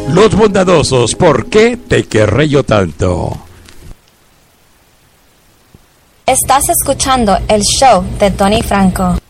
Los bondadosos, ¿por qué te querré yo tanto? Estás escuchando el show de Tony Franco.